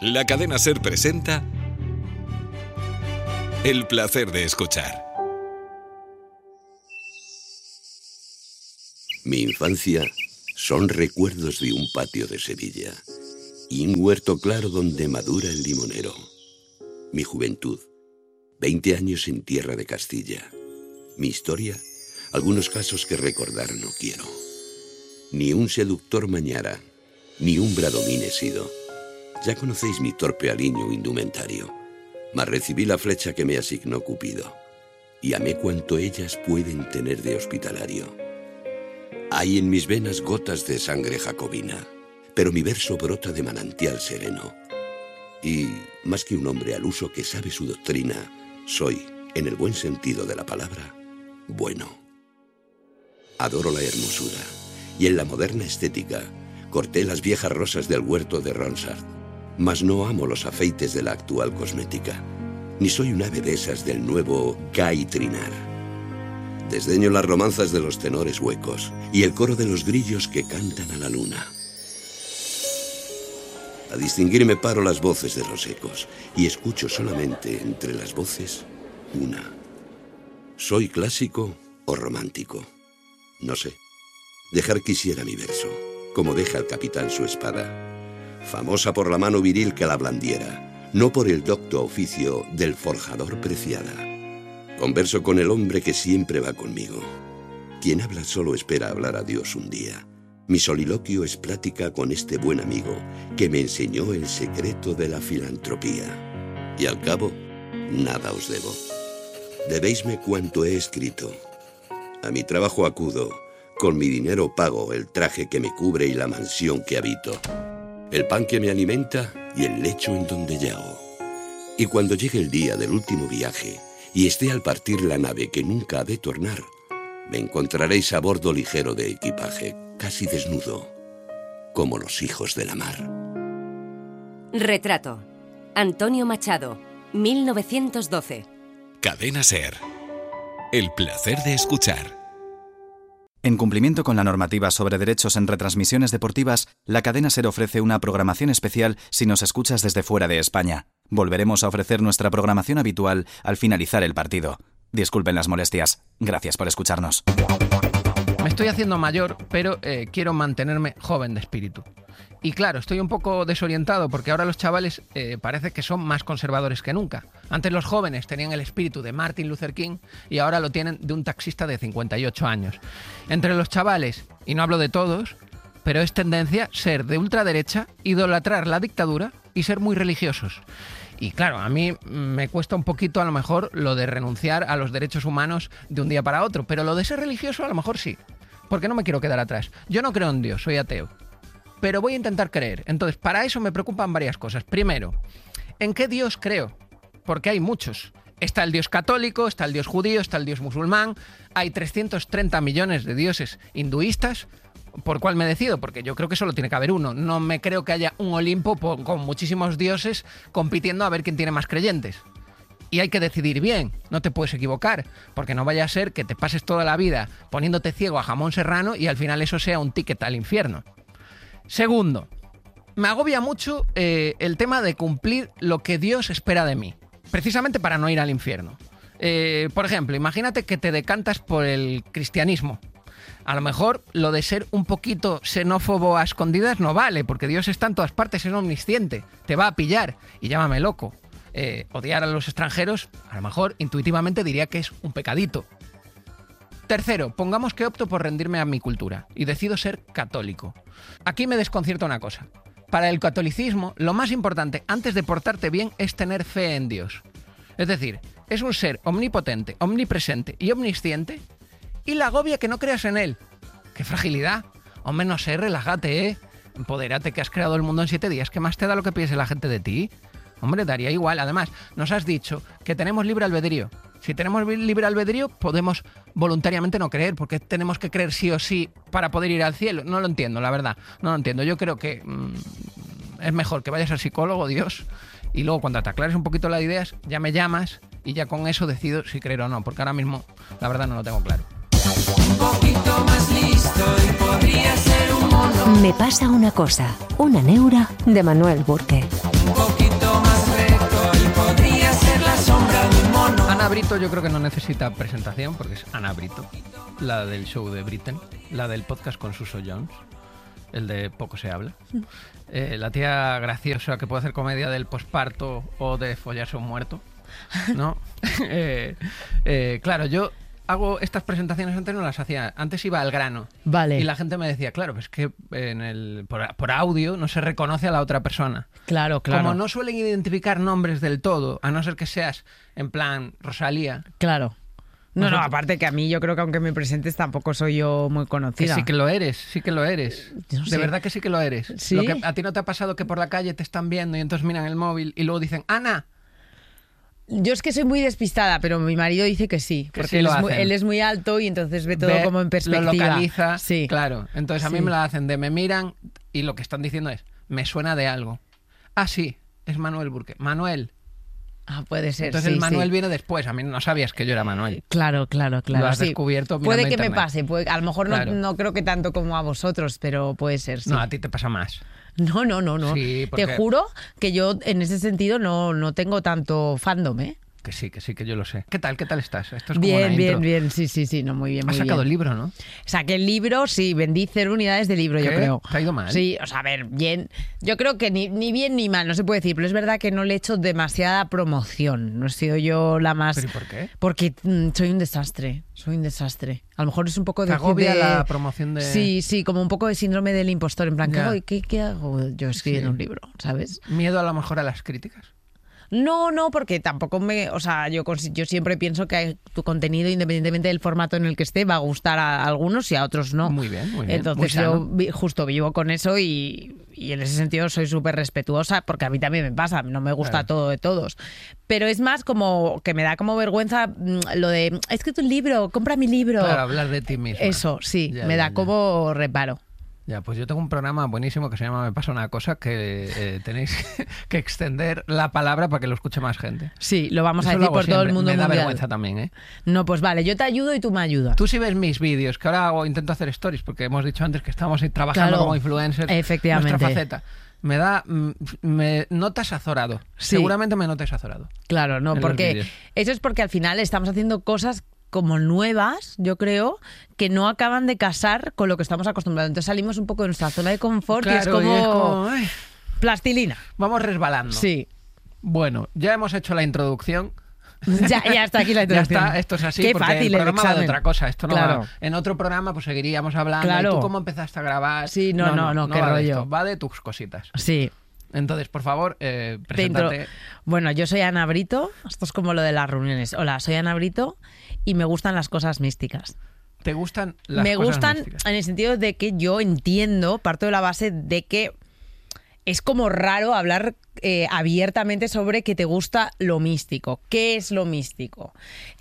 La cadena SER presenta El placer de escuchar. Mi infancia son recuerdos de un patio de Sevilla y un huerto claro donde madura el limonero. Mi juventud, 20 años en tierra de Castilla. Mi historia, algunos casos que recordar no quiero. Ni un seductor mañara, ni un bradomín he sido. Ya conocéis mi torpe aliño indumentario, mas recibí la flecha que me asignó Cupido, y amé cuanto ellas pueden tener de hospitalario. Hay en mis venas gotas de sangre jacobina, pero mi verso brota de manantial sereno. Y, más que un hombre al uso que sabe su doctrina, soy, en el buen sentido de la palabra, bueno. Adoro la hermosura, y en la moderna estética corté las viejas rosas del huerto de Ronsard, mas no amo los afeites de la actual cosmética, ni soy un ave de esas del nuevo gaitrinar. Desdeño las romanzas de los tenores huecos y el coro de los grillos que cantan a la luna. A distinguirme paro las voces de los ecos y escucho solamente entre las voces una. ¿Soy clásico o romántico? No sé. Dejar quisiera mi verso, como deja el capitán su espada, famosa por la mano viril que la blandiera, no por el docto oficio del forjador preciada. Converso con el hombre que siempre va conmigo. Quien habla solo espera hablar a Dios un día. Mi soliloquio es plática con este buen amigo que me enseñó el secreto de la filantropía. Y al cabo, nada os debo. Debéisme cuanto he escrito. A mi trabajo acudo, con mi dinero pago el traje que me cubre y la mansión que habito, el pan que me alimenta y el lecho en donde yago. Y cuando llegue el día del último viaje y esté al partir la nave que nunca ha de tornar, me encontraréis a bordo ligero de equipaje, casi desnudo, como los hijos de la mar. Retrato. Antonio Machado, 1912. Cadena SER. El placer de escuchar. En cumplimiento con la normativa sobre derechos en retransmisiones deportivas, la cadena SER ofrece una programación especial si nos escuchas desde fuera de España. Volveremos a ofrecer nuestra programación habitual al finalizar el partido. Disculpen las molestias. Gracias por escucharnos. Me estoy haciendo mayor, pero quiero mantenerme joven de espíritu. Y claro, estoy un poco desorientado porque ahora los chavales parece que son más conservadores que nunca. Antes los jóvenes tenían el espíritu de Martin Luther King y ahora lo tienen de un taxista de 58 años. Entre los chavales, y no hablo de todos, pero es tendencia ser de ultraderecha, idolatrar la dictadura y ser muy religiosos. Y claro, a mí me cuesta un poquito a lo mejor lo de renunciar a los derechos humanos de un día para otro, pero lo de ser religioso a lo mejor sí, porque no me quiero quedar atrás. Yo no creo en Dios, soy ateo, pero voy a intentar creer. Entonces, para eso me preocupan varias cosas. Primero, ¿en qué Dios creo? Porque hay muchos. Está el Dios católico, está el Dios judío, está el Dios musulmán, hay 330 millones de dioses hinduistas. ¿Por cuál me decido? Porque yo creo que solo tiene que haber uno. No me creo que haya un Olimpo con muchísimos dioses compitiendo a ver quién tiene más creyentes. Y hay que decidir bien, no te puedes equivocar, porque no vaya a ser que te pases toda la vida poniéndote ciego a jamón serrano y al final eso sea un ticket al infierno. Segundo, me agobia mucho el tema de cumplir lo que Dios espera de mí, precisamente para no ir al infierno. Por ejemplo, imagínate que te decantas por el cristianismo. A lo mejor lo de ser un poquito xenófobo a escondidas no vale, porque Dios está en todas partes, es omnisciente, te va a pillar, y llámame loco. Odiar a los extranjeros, a lo mejor intuitivamente diría que es un pecadito. Tercero, pongamos que opto por rendirme a mi cultura y decido ser católico. Aquí me desconcierta una cosa. Para el catolicismo, lo más importante antes de portarte bien es tener fe en Dios. Es decir, es un ser omnipotente, omnipresente y omnisciente, y la agobia que no creas en él. ¡Qué fragilidad! Hombre, no sé, relájate, empodérate, que has creado el mundo en 7 días. ¿Qué más te da lo que piense la gente de ti? Hombre, daría igual. Además, nos has dicho que tenemos libre albedrío. Si tenemos libre albedrío, podemos voluntariamente no creer, porque tenemos que creer sí o sí para poder ir al cielo. No lo entiendo, la verdad. No lo entiendo. Yo creo que es mejor que vayas al psicólogo, Dios, y luego cuando te aclares un poquito las ideas, ya me llamas y ya con eso decido si creer o no, porque ahora mismo, la verdad, no lo tengo claro. Un poquito más listo y podría ser un mono. Me pasa una cosa, una neura de Manuel Burke. un poquito más recto y podría ser la sombra de un mono. Ana Brito yo creo que no necesita presentación porque es Ana Brito, la del show de Britain, la del podcast con Suso Jones, el de Poco se habla. La tía graciosa que puede hacer comedia del posparto o de follarse a un muerto, ¿no? Claro, yo hago estas presentaciones, antes no las hacía, antes iba al grano. Vale. Y la gente me decía, claro, pues que por audio no se reconoce a la otra persona. Claro, claro. Como no suelen identificar nombres del todo, a no ser que seas en plan Rosalía. Claro. No, aparte que a mí yo creo que aunque me presentes tampoco soy yo muy Que conocida. sí que lo eres, sí que lo eres. No De sé. verdad que sí que lo eres. ¿Sí? Lo que, ¿a ti no te ha pasado que por la calle te están viendo y entonces miran el móvil y luego dicen, Ana? Yo es que soy muy despistada, pero mi marido dice que sí, Que porque sí él, lo es muy, hacen. él es muy alto y entonces ve todo Ve, como en perspectiva. Lo localiza, Sí. claro. Entonces a mí Sí. me la hacen de me miran y lo que están diciendo es, me suena de algo. Ah, sí, es Manuel Burke. Manuel. Ah, puede ser. Entonces sí, el Manuel sí. viene después. A mí no sabías que yo era Manuel. Claro. Lo has sí. descubierto Puede mirando que me internet. pase, a lo mejor Claro. no creo que tanto como a vosotros, pero puede ser, sí. No, a ti te pasa más. No. Sí, porque- Te juro que yo en ese sentido no tengo tanto fandom, ¿eh? Que sí, que yo lo sé. ¿Qué tal estás? Esto es como una Bien, intro. bien, sí, no, muy bien, muy Has sacado bien. el libro, ¿no? Saqué el libro, sí, vendí 0 unidades de libro, yo ¿Qué? creo. ¿Te ha ido mal? Sí, o sea, a ver, bien. Yo creo que ni bien ni mal, no se puede decir, pero es verdad que no le he hecho demasiada promoción. No he sido yo la más... ¿Pero y por qué? Porque soy un desastre. A lo mejor es un poco ¿Te de... agobia la promoción de...? Sí, como un poco de síndrome del impostor, en plan, Ya. ¿qué hago yo escribiendo Sí. un libro? ¿Sabes? ¿Miedo a lo mejor a las críticas? No, porque tampoco o sea, yo siempre pienso que tu contenido, independientemente del formato en el que esté, va a gustar a algunos y a otros no. Muy bien, muy bien. Entonces Muy yo sano. justo vivo con eso y en ese sentido soy súper respetuosa, porque a mí también me pasa, no me gusta Claro. todo de todos. Pero es más como que me da como vergüenza lo de, es que tu libro, compra mi libro. Claro, hablar de ti mismo. Eso, sí, Ya, me ya, da ya. como reparo. Ya, pues yo tengo un programa buenísimo que se llama Me pasa una cosa, que tenéis que extender la palabra para que lo escuche más gente. Sí, lo vamos a Eso lo decir hago por todo el siempre. mundo Me da mundial. vergüenza también, ¿eh? No, pues vale, yo te ayudo y tú me ayudas. Tú sí ves mis vídeos, que ahora intento hacer stories, porque hemos dicho antes que estamos trabajando Claro, como influencers. efectivamente. Nuestra faceta. Me notas azorado. Sí. Seguramente me notas azorado. Claro, no, en los porque vídeos. eso es porque al final estamos haciendo cosas como nuevas, yo creo, que no acaban de casar con lo que estamos acostumbrados. Entonces salimos un poco de nuestra zona de confort y es Claro, como ay, plastilina. vamos resbalando. Sí. Bueno, ya hemos hecho la introducción. Ya está aquí la Ya introducción. está, esto es así, Qué porque fácil el el programa va de examen. otra cosa. Esto no Claro. va. En otro programa pues seguiríamos hablando. Claro. ¿Y tú cómo empezaste a grabar? Sí, no, qué va de rollo. esto, va de tus cositas. Sí. Entonces, por favor, Te intro- preséntate. Bueno, yo soy Ana Brito. Esto es como lo de las reuniones. Hola, soy Ana Brito y me gustan las cosas místicas. ¿Te gustan las Me cosas gustan místicas? en el sentido de que yo entiendo, parto de la base de que es como raro hablar abiertamente sobre que te gusta lo místico. ¿Qué es lo místico?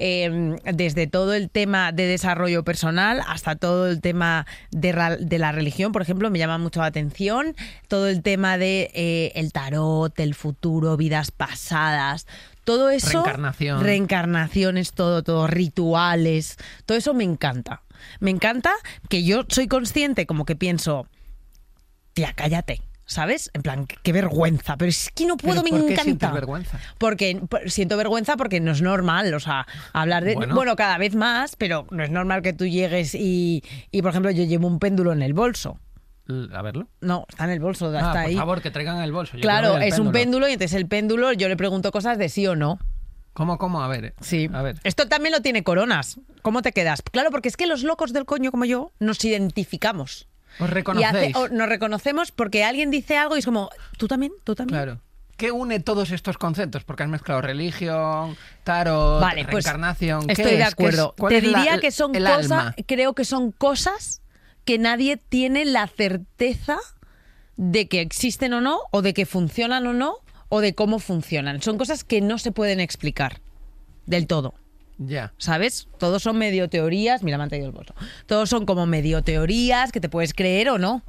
Desde todo el tema de desarrollo personal hasta todo el tema de la religión, por ejemplo, me llama mucho la atención. Todo el tema de el tarot, el futuro, vidas pasadas. Todo eso... Reencarnación. Reencarnaciones, todo, rituales. Todo eso me encanta. Me encanta que yo soy consciente, como que pienso, tía, cállate. ¿Sabes? En plan, qué vergüenza. Pero es que no puedo, ¿Pero me por qué encanta. sientes vergüenza? Porque siento vergüenza porque no es normal. O sea, hablar de. Bueno. Bueno, cada vez más, pero no es normal que tú llegues y por ejemplo, yo llevo un péndulo en el bolso. A verlo. No, está en el bolso, está por ahí. favor, que traigan el bolso. Yo Claro, quiero ver el es un péndulo y entonces el péndulo yo le pregunto cosas de sí o no. ¿Cómo? A ver. Sí. A ver. Esto también lo tiene Coronas. ¿Cómo te quedas? Claro, porque es que los locos del coño como yo nos identificamos. ¿Os Y reconocéis? nos reconocemos porque alguien dice algo y es como, ¿tú también? Claro. ¿Qué une todos estos conceptos? Porque has mezclado religión, tarot, Vale, pues reencarnación. ¿Qué estoy de es? acuerdo. ¿Cuál Te es diría que son el cosas, alma? creo que son cosas que nadie tiene la certeza de que existen o no, o de que funcionan o no, o de cómo funcionan. Son cosas que no se pueden explicar del todo. Ya. ¿Sabes? Todos son medio teorías. Mira, me han traído el bolso. Todos son como medio teorías que te puedes creer o no.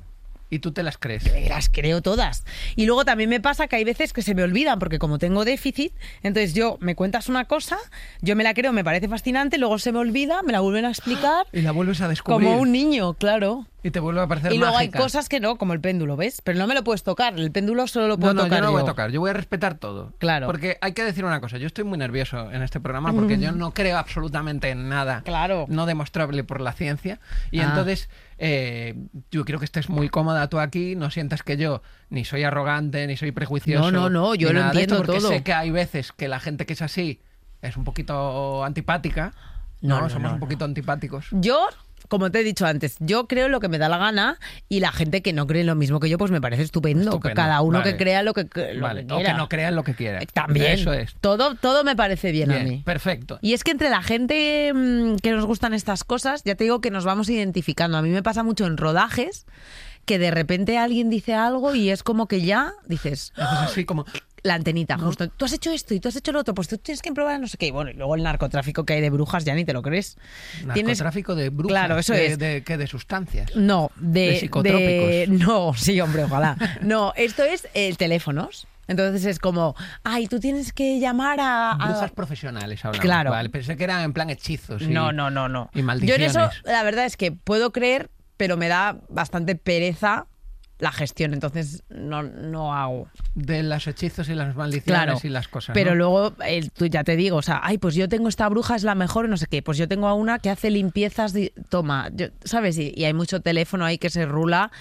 Y tú te las crees. Me las creo todas. Y luego también me pasa que hay veces que se me olvidan, porque como tengo déficit, entonces me cuentas una cosa, yo me la creo, me parece fascinante, luego se me olvida, me la vuelven a explicar. Y la vuelves a descubrir. Como un niño, claro. Y te vuelve a parecer Y luego mágica. hay cosas que no, como el péndulo, ¿ves? Pero no me lo puedes tocar, el péndulo solo lo puedo No, tocar yo no lo voy a yo. tocar, yo voy a respetar todo. Claro. Porque hay que decir una cosa, yo estoy muy nervioso en este programa porque yo no creo absolutamente en nada Claro. no demostrable por la ciencia. Y Ah. entonces yo quiero que estés muy cómoda tú aquí, no sientas que yo ni soy arrogante, ni soy prejuicioso. No, yo ni lo nada de esto, entiendo porque todo. sé que hay veces que la gente que es así es un poquito antipática. No, Somos un poquito antipáticos. Yo, como te he dicho antes, yo creo lo que me da la gana y la gente que no cree lo mismo que yo, pues me parece estupendo. Que Estupendo, cada uno vale. que crea lo que Vale, quiera. o que no crean lo que quieran. También. Eso es. Todo me parece bien a mí. Perfecto. Y es que entre la gente que nos gustan estas cosas, ya te digo que nos vamos identificando. A mí me pasa mucho en rodajes que de repente alguien dice algo y es como que ya dices... Haces así como... La antenita, justo. Tú has hecho esto y tú has hecho lo otro, pues tú tienes que probar no sé qué. Y bueno, y luego el narcotráfico que hay de brujas ya ni te lo crees. Narcotráfico de brujas. Claro, eso es. ¿De sustancias? No, De psicotrópicos. No, sí, hombre, ojalá. No, esto es teléfonos. Entonces es como, ay, tú tienes que llamar a... Brujas profesionales hablamos. Claro. Vale, pensé que eran en plan hechizos. Y, No. Y Yo maldiciones. en eso, la verdad es que puedo creer, pero me da bastante pereza la gestión, entonces no hago. De los hechizos y las maldiciones Claro, y las cosas. pero ¿no? luego tú ya te digo, o sea, ay, pues yo tengo esta bruja, es la mejor, no sé qué, pues yo tengo a una que hace limpiezas, toma, ¿sabes? Y hay mucho teléfono ahí que se rula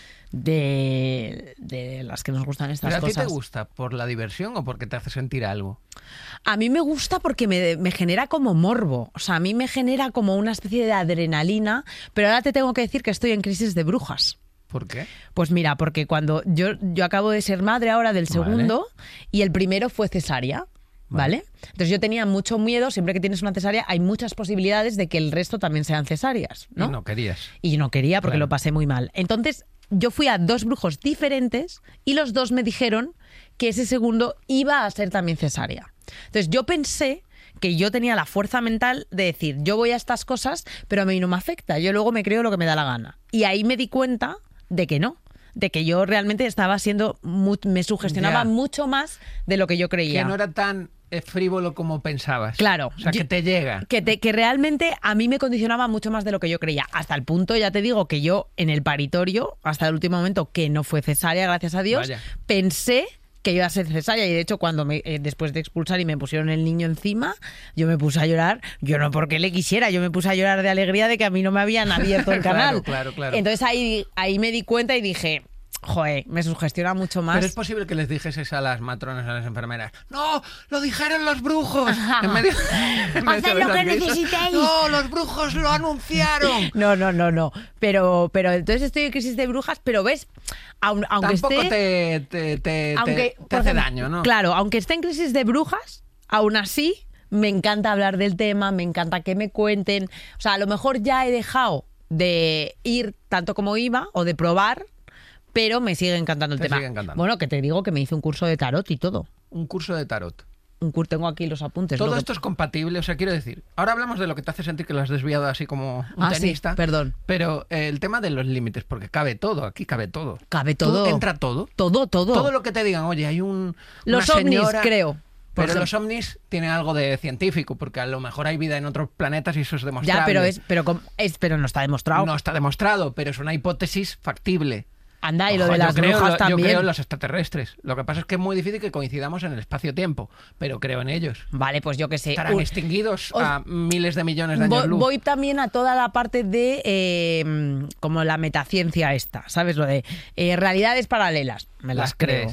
de las que nos gustan estas ¿Pero a ti cosas. te gusta por la diversión o porque te hace sentir algo? A mí me gusta porque me genera como morbo, o sea, a mí me genera como una especie de adrenalina, pero ahora te tengo que decir que estoy en crisis de brujas. ¿Por qué? Pues mira, porque cuando yo acabo de ser madre ahora del segundo y el primero fue cesárea, ¿vale? Entonces yo tenía mucho miedo, siempre que tienes una cesárea hay muchas posibilidades de que el resto también sean cesáreas, ¿no? Y no querías. Y no quería porque Claro. lo pasé muy mal. Entonces yo fui a 2 brujos diferentes y los 2 me dijeron que ese segundo iba a ser también cesárea. Entonces yo pensé que yo tenía la fuerza mental de decir, yo voy a estas cosas, pero a mí no me afecta, yo luego me creo lo que me da la gana. Y ahí me di cuenta de que no, de que yo realmente estaba siendo, me sugestionaba Ya. mucho más de lo que yo creía. Que no era tan frívolo como pensabas. Claro. O sea, que te llega. Que realmente a mí me condicionaba mucho más de lo que yo creía. Hasta el punto, ya te digo, que yo en el paritorio, hasta el último momento, que no fue cesárea, gracias a Dios, Vaya. pensé que iba a ser cesárea. Y de hecho, cuando después de expulsar y me pusieron el niño encima, yo me puse a llorar. Yo no porque le quisiera, yo me puse a llorar de alegría de que a mí no me habían abierto el canal. Claro. Entonces ahí me di cuenta y dije... Joder, me sugestiona mucho más. Pero es posible que les dijeses a las matronas, a las enfermeras, ¡no! ¡Lo dijeron los brujos! En medio Haced de lo las que risas. necesitéis. ¡No! ¡Los brujos lo anunciaron! No. Pero entonces estoy en crisis de brujas, pero ves, aunque Tampoco esté... te por hace ejemplo, daño, ¿no? Claro, aunque esté en crisis de brujas, aún así me encanta hablar del tema, me encanta que me cuenten. O sea, a lo mejor ya he dejado de ir tanto como iba o de probar, pero me sigue encantando el Te tema. sigue encantando. Bueno, que te digo que me hice un curso de tarot y todo. Un curso de tarot. Tengo aquí los apuntes. Todo lo que- esto es compatible, o sea, quiero decir, ahora hablamos de lo que te hace sentir que lo has desviado así como un Ah, sí, tenista. perdón. Pero el tema de los límites, porque cabe todo, aquí cabe todo. Cabe ¿Tú todo. entra todo? Todo. Todo lo que te digan, oye, hay Los una ovnis, señora... creo. Por Pero ejemplo. los ovnis tienen algo de científico, porque a lo mejor hay vida en otros planetas y eso es demostrable. Ya, pero no está demostrado. No está demostrado, pero es una hipótesis factible. Anda, y lo Ojo, de las brujas yo también. creo en los extraterrestres. Lo que pasa es que es muy difícil que coincidamos en el espacio-tiempo, pero creo en ellos. Vale, pues yo qué sé. Estarán extinguidos os- a miles de millones de años luz. Voy también a toda la parte de como la metaciencia esta, ¿sabes? Lo de realidades paralelas. Me las Las creo.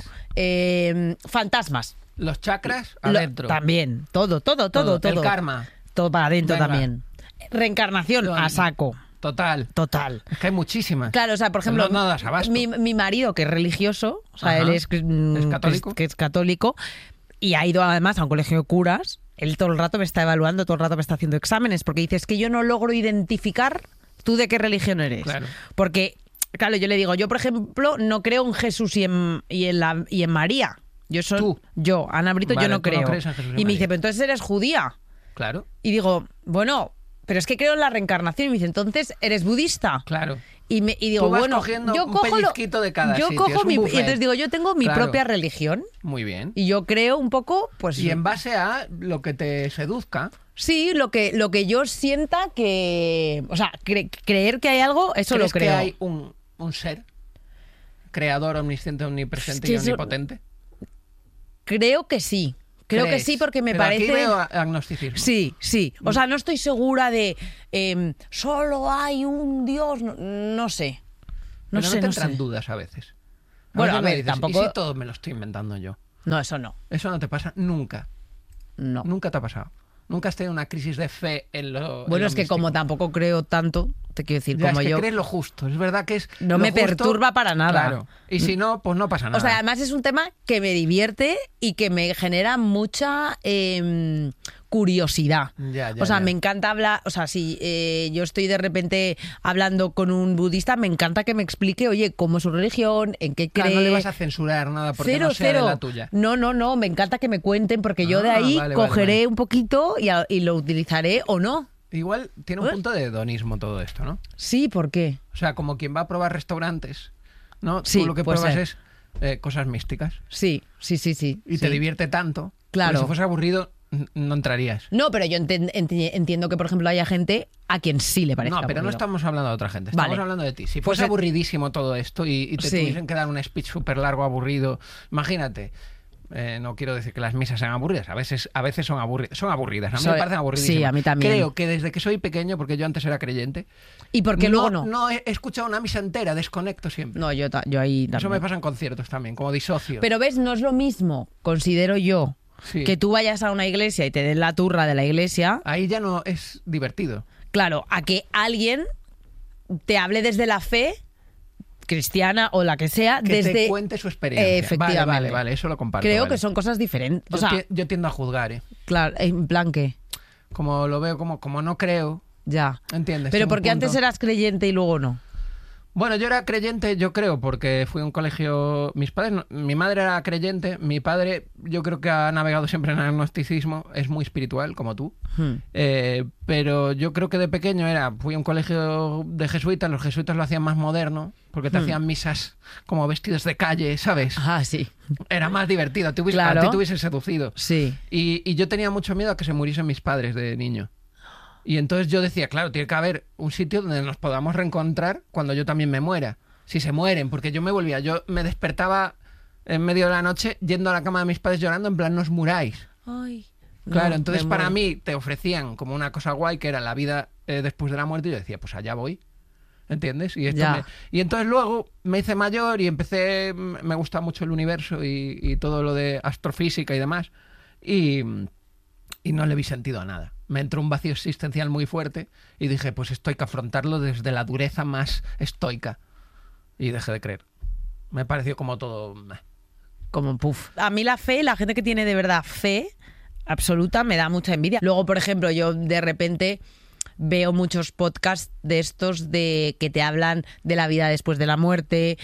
Fantasmas. Los chakras, Lo- adentro. También. Todo. El karma. Todo para adentro Venga. también. Reencarnación a saco. Total. Total. Es que hay muchísimas. Claro, o sea, por ejemplo, No das abasto. mi marido, que es religioso, o sea, Ajá. él es católico. que es católico, y ha ido además a un colegio de curas, él todo el rato me está evaluando, todo el rato me está haciendo exámenes, porque dice, es que yo no logro identificar tú de qué religión eres. Claro. Porque, claro, yo le digo, yo, por ejemplo, no creo en Jesús y en María. Yo, Ana Brito, Vale, yo no tú no creo. crees en Jesús y Y me María. dice, pero entonces eres judía. Claro. Y digo, bueno, pero es que creo en la reencarnación. Y me dice, entonces, ¿eres budista? Claro. y digo, Tú vas bueno, cogiendo yo un cojo pellizquito de cada yo sitio, es cojo un mi, y buffet. entonces digo, yo tengo mi Claro. propia religión Muy bien. y yo creo un poco, pues Y en base a lo que te seduzca. sí, lo que yo sienta que, o sea, creer que hay algo, eso ¿Crees lo creo. que hay un ser creador, omnisciente, omnipresente Es que y eso- omnipotente? Creo que sí. Creo que ¿Crees? sí, porque me Pero parece. Aquí veo agnosticismo. Sí, sí. O sea, no estoy segura de solo hay un Dios. No sé. No Pero sé, no te no entran sé. dudas a veces. Bueno, veces a me ver, dices, tampoco- ¿y si todo me lo estoy inventando yo? No, eso no. Eso no te pasa nunca. No. Nunca te ha pasado. Nunca has tenido una crisis de fe en lo. en Bueno, lo es que místico. como tampoco creo tanto, te quiero decir, Ya, como es que yo. crees lo justo. Es verdad que es. No lo me justo, perturba para nada. Claro. Y si no, pues no pasa nada. O sea, además es un tema que me divierte y que me genera mucha curiosidad. Ya, ya, o sea, ya. me encanta hablar, o sea, si yo estoy de repente hablando con un budista, me encanta que me explique, oye, cómo es su religión, en qué cree. Claro, no le vas a censurar nada porque Cero, no sea cero. de la tuya. No, me encanta que me cuenten porque yo de Ah, ahí vale, cogeré vale. un poquito y lo utilizaré o no. Igual tiene un punto de hedonismo todo esto, ¿no? Sí, ¿por qué? O sea, como quien va a probar restaurantes, ¿no? Sí, Tú lo que puede pruebas ser. es cosas místicas. Sí. Y sí. te divierte tanto. Claro. Porque si fuese aburrido, no entrarías. No, pero yo entiendo que, por ejemplo, haya gente a quien sí le parece No, pero no aburrido. estamos hablando de otra gente. Estamos Vale. hablando de ti. Si Pues fuese aburridísimo todo esto y te Sí. tuviesen que dar un speech súper largo, aburrido, imagínate. No quiero decir que las misas sean aburridas, a veces son aburridas. Son aburridas, a mí me parecen aburridísimas. Sí, a mí también. Creo que desde que soy pequeño, porque yo antes era creyente, ¿Y por qué luego no? No he escuchado una misa entera, desconecto siempre. No, yo ahí también. Eso me pasa en conciertos también, como disocio. Pero ves, no es lo mismo, considero yo, Sí. que tú vayas a una iglesia y te den la turra de la iglesia, Ahí ya no es divertido. claro, a que alguien te hable desde la fe cristiana o la que sea, Que desde... te cuente su experiencia. Efectivamente. Vale, eso lo comparto. Creo vale. que son cosas diferentes. O Yo, sea, yo tiendo a juzgar, ¿eh? claro, en plan que... Como lo veo, como no creo, Ya. ¿entiendes? Pero En un porque antes punto. eras creyente y luego no. Bueno, yo era creyente, yo creo, porque fui a un colegio... Mis padres, mi madre era creyente, mi padre yo creo que ha navegado siempre en el agnosticismo, es muy espiritual, como tú. Pero yo creo que de pequeño fui a un colegio de jesuitas, los jesuitas lo hacían más moderno, porque te hacían misas como vestidos de calle, ¿sabes? Ah, sí. Era más divertido, a ti Claro. te hubiesen seducido. Sí. Y yo tenía mucho miedo a que se muriesen mis padres de niño. Y entonces yo decía, claro, tiene que haber un sitio donde nos podamos reencontrar cuando yo también me muera. Si se mueren, porque yo me despertaba en medio de la noche yendo a la cama de mis padres llorando, en plan, no os muráis. Ay. Claro, no, entonces me para muero. mí te ofrecían como una cosa guay que era la vida después de la muerte y yo decía, pues allá voy. ¿Entiendes? Y, Ya. y entonces luego me hice mayor y me gusta mucho el universo y todo lo de astrofísica y demás. Y no le vi sentido a nada. Me entró un vacío existencial muy fuerte y dije, pues esto hay que afrontarlo desde la dureza más estoica. Y dejé de creer. Me pareció como todo... Como puf. A mí la fe, la gente que tiene de verdad fe absoluta, me da mucha envidia. Luego, por ejemplo, yo de repente veo muchos podcasts de estos de que te hablan de la vida después de la muerte,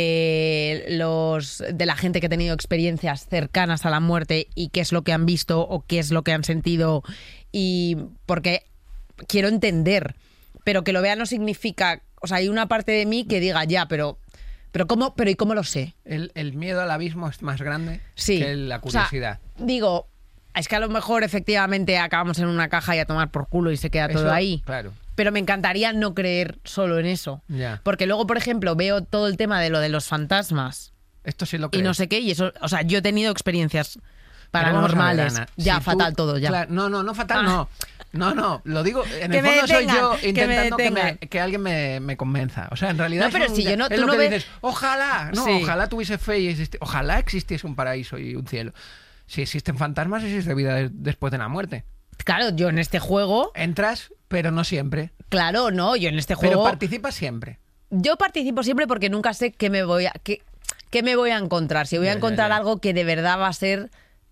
de la gente que ha tenido experiencias cercanas a la muerte y qué es lo que han visto o qué es lo que han sentido, y porque quiero entender, pero que lo vea no significa, o sea, hay una parte de mí que diga ya, pero cómo, pero ¿y cómo lo sé? El miedo al abismo es más grande Sí. que la curiosidad. O sea, digo, es que a lo mejor efectivamente acabamos en una caja y a tomar por culo y se queda todo Eso, ahí. Claro. Pero me encantaría no creer solo en eso. Ya. Porque luego, por ejemplo, veo todo el tema de lo de los fantasmas Esto sí lo y creo. no sé qué, y eso, o sea, yo he tenido experiencias Pero vamos a ver, paranormales. Ana, Ya, si tú- fatal todo, ya. Claro, no fatal, Ah. no. Lo digo, en Que el me fondo soy detengan, yo que me intentando detengan. que alguien me convenza. O sea, en realidad No, pero es si yo no- es tú lo no que ves- dices, ojalá, no, Sí. ojalá tuviese fe y ojalá existiese un paraíso y un cielo. Si existen fantasmas, existe vida después de la muerte. Claro, yo en este juego, Entras, pero no siempre. claro, no, yo en este Pero juego... participas siempre. Yo participo siempre porque nunca sé qué me voy a encontrar. Si voy a Ya, encontrar ya. algo que de verdad va a ser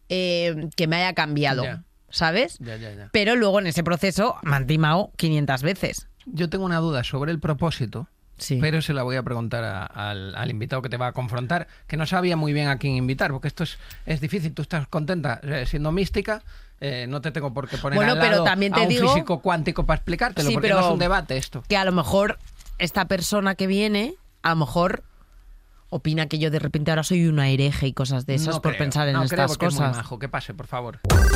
que me haya cambiado, Ya. ¿sabes? Ya. Pero luego en ese proceso me han timado 500 veces. Yo tengo una duda sobre el propósito. Sí. Pero se la voy a preguntar al invitado que te va a confrontar, que no sabía muy bien a quién invitar, porque esto es difícil. Tú estás contenta siendo mística, no te tengo por qué poner Bueno, al pero lado también te a un digo- físico cuántico para explicártelo, Sí, porque pero- no es un debate esto. Que a lo mejor esta persona que viene, a lo mejor opina que yo de repente ahora soy una hereje y cosas de esas por pensar en estas cosas. Es muy majo. Que pase, por favor.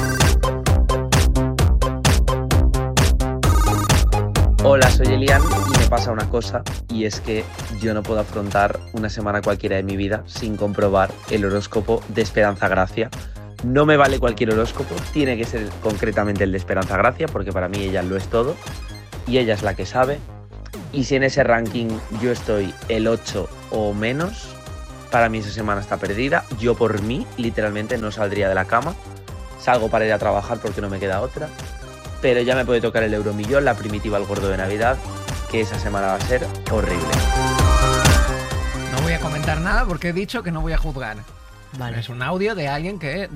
Hola, soy Elian y me pasa una cosa, y es que yo no puedo afrontar una semana cualquiera de mi vida sin comprobar el horóscopo de Esperanza Gracia. No me vale cualquier horóscopo, tiene que ser concretamente el de Esperanza Gracia, porque para mí ella lo es todo y ella es la que sabe. Y si en ese ranking yo estoy el 8 o menos, para mí esa semana está perdida. Yo por mí literalmente no saldría de la cama, salgo para ir a trabajar porque no me queda otra. Pero ya me puede tocar el euromillón, la primitiva, el gordo de Navidad, que esa semana va a ser horrible. No voy a comentar nada porque he dicho que no voy a juzgar. Vale. Es un audio de alguien que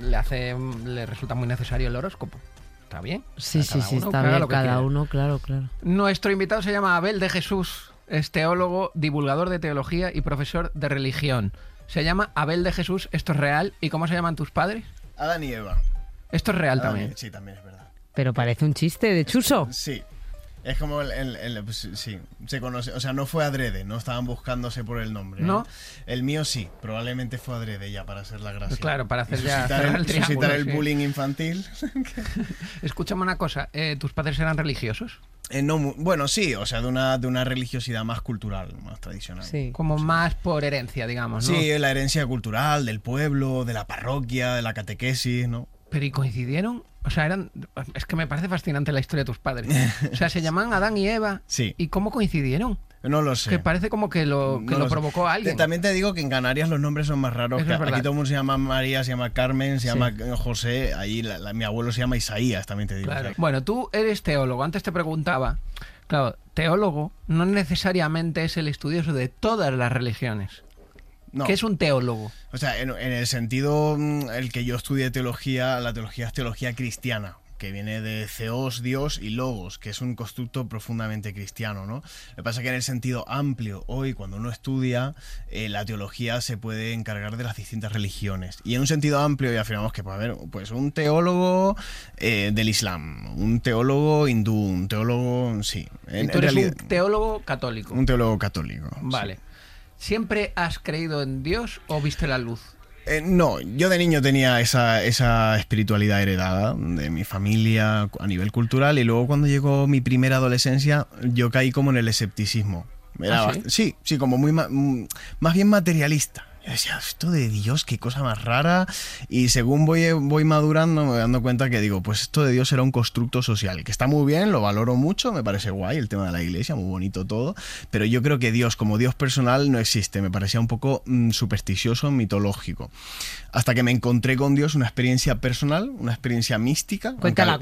le resulta muy necesario el horóscopo. ¿Está bien? Sí, Cada sí, uno está que haga bien, lo que cada quiera. uno, claro. Nuestro invitado se llama Abel de Jesús, es teólogo, divulgador de teología y profesor de religión. Se llama Abel de Jesús, ¿esto es real? ¿Y cómo se llaman tus padres? Adán y Eva. Esto es real Adán y- también. Sí, también es verdad. Pero parece un chiste de Chuso. Sí. Es como pues, sí, se conoce, o sea, no fue adrede, no estaban buscándose por el nombre. ¿No? El mío sí, probablemente fue adrede ya para hacer la gracia. Pues claro, para hacer Y ya suscitar cerrar el, el triángulo, suscitar el sí. bullying infantil. Escúchame una cosa, ¿tus padres eran religiosos? No, bueno, sí, o sea, de una religiosidad más cultural, más tradicional. Sí. Como más por herencia, digamos, ¿no? Sí, la herencia cultural del pueblo, de la parroquia, de la catequesis, ¿no? Pero ¿y coincidieron? O sea, es que me parece fascinante la historia de tus padres. O sea, se llaman Adán y Eva. Sí. ¿Y cómo coincidieron? No lo sé. Que parece como que lo No lo sé. provocó alguien. También te digo que en Canarias los nombres son más raros. Eso Que es verdad. aquí todo el mundo se llama María, se llama Carmen, se Sí. llama José. Ahí mi abuelo se llama Isaías, también te digo. Claro. Bueno, tú eres teólogo. Antes te preguntaba. Claro, teólogo no necesariamente es el estudioso de todas las religiones. No. ¿Qué es un teólogo? O sea, en el sentido el que yo estudié teología, la teología es teología cristiana, que viene de Theos, Dios, y Logos, que es un constructo profundamente cristiano, ¿no? Lo que pasa es que en el sentido amplio, hoy, cuando uno estudia, la teología se puede encargar de las distintas religiones. Y en un sentido amplio, ya afirmamos que puede haber pues, un teólogo del Islam, un teólogo hindú, un teólogo, sí. Y tú eres un teólogo católico. Un teólogo católico. Vale. Sí. ¿Siempre has creído en Dios o viste la luz? No, yo de niño tenía esa espiritualidad heredada de mi familia a nivel cultural, y luego cuando llegó mi primera adolescencia yo caí como en el escepticismo. ¿Ah, sí, como muy más bien materialista. Yo decía, esto de Dios, qué cosa más rara. Y según voy madurando, me voy dando cuenta que digo, pues esto de Dios era un constructo social, que está muy bien, lo valoro mucho, me parece guay el tema de la iglesia, muy bonito todo, pero yo creo que Dios como Dios personal no existe, me parecía un poco supersticioso, mitológico. Hasta que me encontré con Dios, una experiencia personal, una experiencia mística. Cuéntala.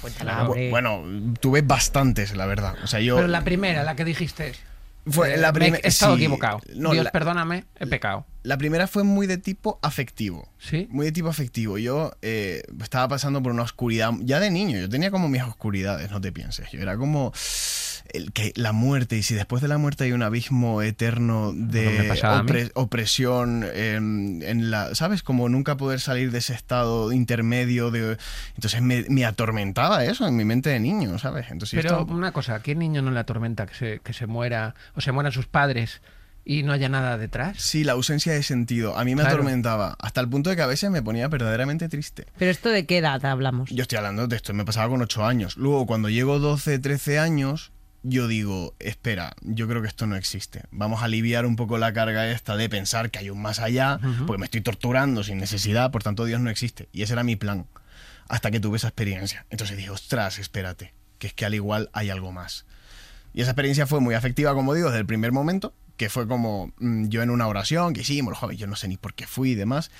Bueno, tuve bastantes, la verdad. O sea, yo... Pero la primera, la que dijiste... Fue la primera. He estado sí, equivocado. No, Dios, perdóname, he pecado. La primera fue muy de tipo afectivo. ¿Sí? Muy de tipo afectivo. Yo estaba pasando por una oscuridad. Ya de niño, yo tenía como mis oscuridades, no te pienses. Yo era como la muerte, y si después de la muerte hay un abismo eterno de opresión en la, ¿sabes? Como nunca poder salir de ese estado intermedio de, entonces me atormentaba eso en mi mente de niño, ¿sabes? Entonces, pero una cosa, ¿a qué niño no le atormenta que se muera o se mueran sus padres y no haya nada detrás? Sí, la ausencia de sentido. A mí me atormentaba, hasta el punto de que a veces me ponía verdaderamente triste. ¿Pero esto de qué edad hablamos? Yo estoy hablando de esto, me pasaba con 8 años. Luego, cuando llego 12, 13 años, yo digo, espera, yo creo que esto no existe. Vamos a aliviar un poco la carga esta de pensar que hay un más allá, porque me estoy torturando sin necesidad, por tanto Dios no existe. Y ese era mi plan, hasta que tuve esa experiencia. Entonces dije, ostras, espérate, que es que al igual hay algo más. Y esa experiencia fue muy afectiva, como digo, desde el primer momento, que fue como yo en una oración que hicimos, joder, yo no sé ni por qué fui y demás,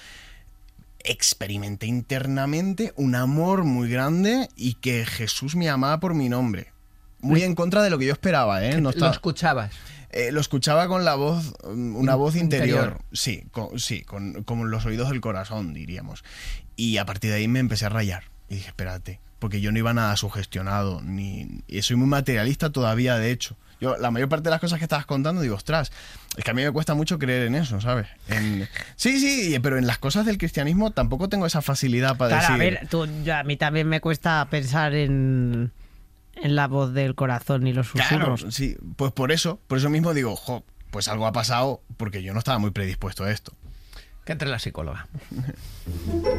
experimenté internamente un amor muy grande y que Jesús me amaba por mi nombre. Muy en contra de lo que yo esperaba, ¿eh? No ¿Lo escuchabas? Lo escuchaba con la voz, una voz interior. Sí, con los oídos del corazón, diríamos. Y a partir de ahí me empecé a rayar. Y dije, espérate, porque yo no iba nada sugestionado, y soy muy materialista todavía, de hecho. Yo, la mayor parte de las cosas que estabas contando, digo, ostras, es que a mí me cuesta mucho creer en eso, ¿sabes? Sí, pero en las cosas del cristianismo tampoco tengo esa facilidad para decir... A ver, a mí también me cuesta pensar en en la voz del corazón ni los susurros. Claro, sí, pues por eso mismo digo, pues algo ha pasado porque yo no estaba muy predispuesto a esto. Que entre la psicóloga.